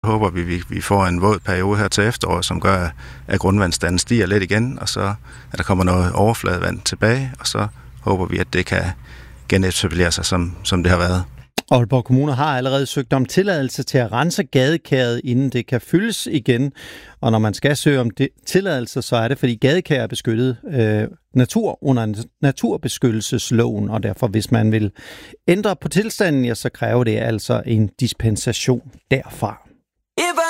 håber vi får en våd periode her til efterår, som gør, at grundvandsstanden stiger lidt igen, og så at der kommer noget overfladevand tilbage, og så håber vi, at det kan genetablere sig, som det har været. Aalborg Kommune har allerede søgt om tilladelse til at rense gadekæret, inden det kan fyldes igen. Og når man skal søge om tilladelse, så er det, fordi gadekær er beskyttet natur under naturbeskyttelsesloven, og derfor hvis man vil ændre på tilstanden, ja, så kræver det altså en dispensation derfra.